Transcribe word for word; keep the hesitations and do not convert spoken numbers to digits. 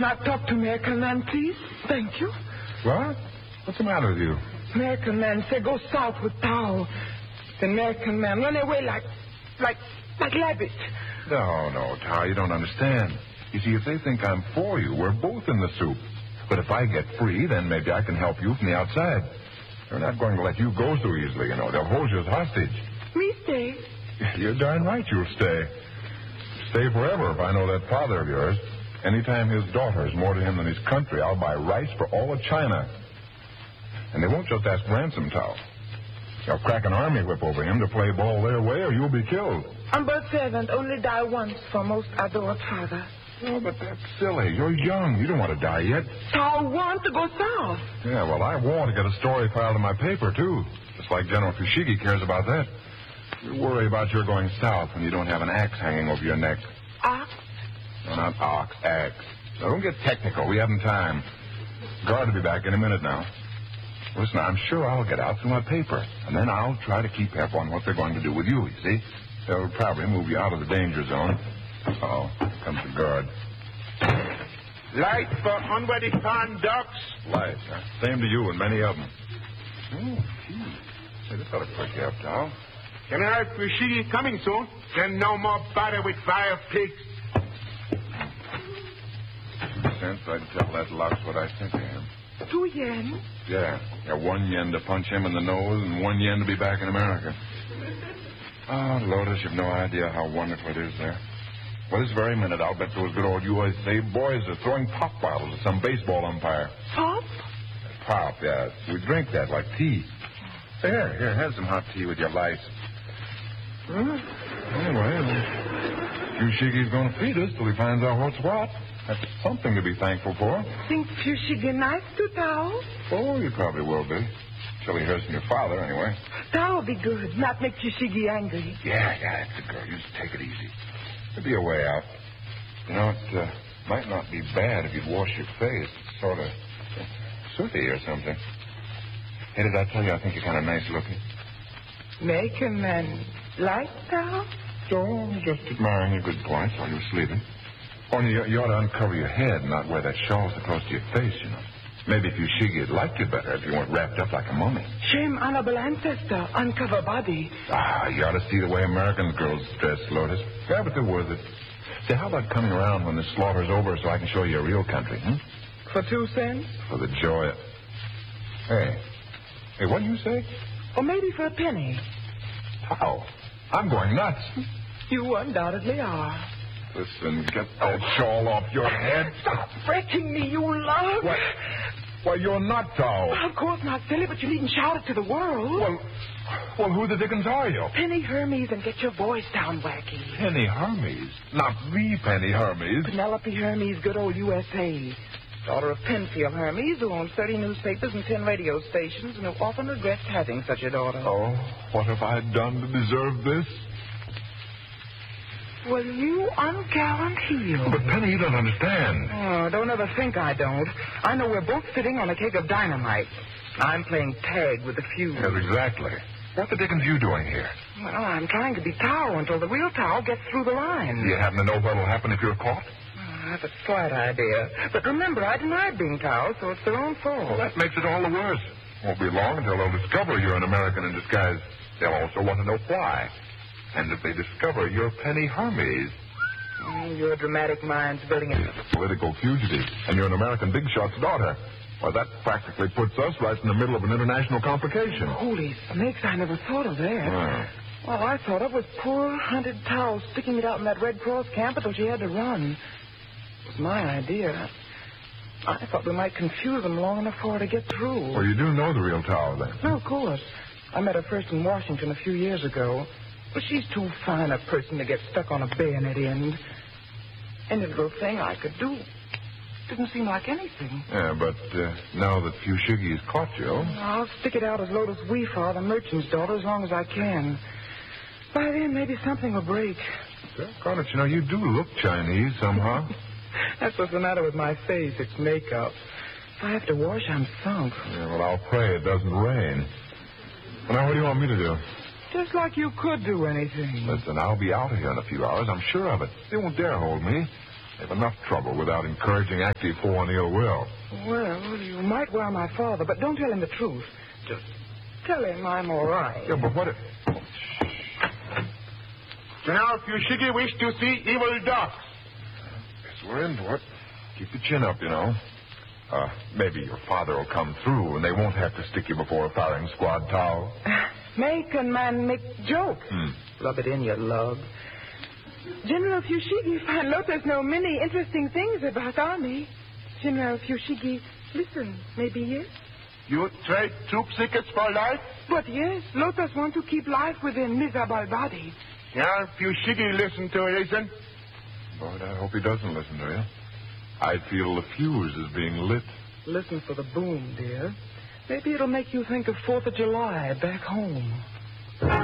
Not talk to American man, please? Thank you. What? What's the matter with you? American man say go south with Tao. The American man run away like, like, like rabbit. No, no, Tao, you don't understand. You see, if they think I'm for you, we're both in the soup. But if I get free, then maybe I can help you from the outside. They're not going to let you go so easily, you know. They'll hold you as hostage. Me stay. You're darn right you'll stay. Stay forever if I know that father of yours. Anytime his daughter is more to him than his country, I'll buy rice for all of China. And they won't just ask ransom, Tao. They'll crack an army whip over him to play ball their way, or you'll be killed. I'm but servant, only die once for most adored father. Oh, but that's silly. You're young. You don't want to die yet. Tao want to go south. Yeah, well, I want to get a story filed in my paper, too. Just like General Fushigi cares about that. You worry about your going south when you don't have an axe hanging over your neck. Ox? No, not ox, axe. Now, don't get technical. We haven't time. Guard will be back in a minute now. Listen, I'm sure I'll get out through my paper, and then I'll try to keep up on what they're going to do with you, you see? They'll probably move you out of the danger zone. Oh, here comes the guard. Light for unready farm ducks. Light, huh? Same to you and many of them. Oh, gee. Say, this ought to quick you up, Tao. General Fushigi coming soon. Then no more bother with fire pigs. Since I'd tell that Lux what I think of him. Two yen? Yeah. Yeah, one yen to punch him in the nose and one yen to be back in America. Oh, Lotus, you've no idea how wonderful it is there. Well, this very minute, I'll bet those good old U S A boys are throwing pop bottles at some baseball umpire. Pop? Pop, yeah. We drink that like tea. Here, here, have some hot tea with your lice. Well, anyway, Fushigi's going to feed us till he finds out what's what. That's something to be thankful for. Think Fushigi nice to Tao? Oh, you probably will be. Till he hears from your father, anyway. Tao will be good, not make Fushigi angry. Yeah, yeah, that's the girl. You just take it easy. There'll be a way out. You know, it uh, might not be bad if you'd wash your face. It's sort of uh, sooty or something. Hey, did I tell you I think you're kind of nice looking? Make a man like Tao? So, I'm just admiring your good points while you were sleeping. Only you, you ought to uncover your head and not wear that shawl so close to your face, you know. Maybe Fushigi'd like you better if you weren't wrapped up like a mummy. Shame honorable ancestor, uncover body. Ah, you ought to see the way American girls dress, Lotus. Yeah, but they're worth it. Say, how about coming around when the slaughter's over so I can show you a real country, hmm? For two cents? For the joy of... Hey. Hey, what did you say? Or maybe for a penny. How? I'm going nuts. You undoubtedly are. Listen, get that shawl off your head. Stop fretting me, you love. What? Why, you're not Tao. Well, of course not, silly, but you needn't shout it to the world. Well, well, who the dickens are you? Penny Hermes, and get your voice down wacky. Penny Hermes? Not the Penny Hermes. Penelope Hermes, good old U S A. Daughter of Penfield Hermes, who owns thirty newspapers and ten radio stations, and who often regrets having such a daughter. Oh, what have I done to deserve this? Well, you ungallant heel. But, Penny, you don't understand. Oh, don't ever think I don't. I know we're both sitting on a keg of dynamite. I'm playing tag with the fuse. Yes, exactly. What the dickens are you doing here? Well, I'm trying to be Tao until the real Tao gets through the line. Do you happen to know what'll happen if you're caught? Oh, that's a slight idea. But remember, I denied being Tao, so it's their own fault. Well, that makes it all the worse. Won't be long until they'll discover you're an American in disguise. They'll also want to know why. And if they discover you're Penny Hermes... Mm, your dramatic mind's building it. You're a political fugitive, and you're an American big shot's daughter. Well, that practically puts us right in the middle of an international complication. Holy snakes, I never thought of that. Oh. All I thought of was poor hunted Tao sticking it out in that Red Cross camp until she had to run. It was my idea. I thought we might confuse them long enough for her to get through. Well, you do know the real Tao, then? No, of course. I met her first in Washington a few years ago. But she's too fine a person to get stuck on a bayonet end. Any little thing I could do. Didn't seem like anything. Yeah, but uh, now that Fushigi's caught you... I'll stick it out as Lotus Weefar, the merchant's daughter, as long as I can. By then, maybe something will break. Doggone it, you know, you do look Chinese somehow. That's what's the matter with my face. It's makeup. If I have to wash, I'm sunk. Yeah, well, I'll pray it doesn't rain. Well, now, what do you want me to do? Just like you could do anything. Listen, I'll be out of here in a few hours. I'm sure of it. They won't dare hold me. They've enough trouble without encouraging active foreign ill will. Well, you might worry my father, but don't tell him the truth. Just tell him I'm all right. Yeah, but what if... So now, if you shiggy wish to see evil ducks. Guess we're in for it. Keep your chin up, you know. Uh, maybe your father will come through, and they won't have to stick you before a firing squad towel. Make and man make joke. Hmm. Rub it in, you love. General Fushigi find Lotus know many interesting things about army. General Fushigi, listen, maybe yes? You trade troop tickets for life? But yes, Lotus want to keep life within miserable body. Yeah, Fushigi listen to reason. But I hope he doesn't listen to you. I feel the fuse is being lit. Listen for the boom, dear. Maybe it'll make you think of Fourth of July back home.